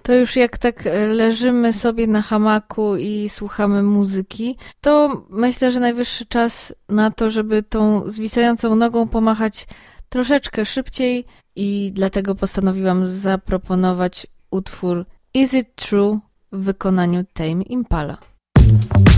To już jak tak leżymy sobie na hamaku i słuchamy muzyki, to myślę, że najwyższy czas na to, żeby tą zwisającą nogą pomachać troszeczkę szybciej i dlatego postanowiłam zaproponować utwór Is It True w wykonaniu Tame Impala.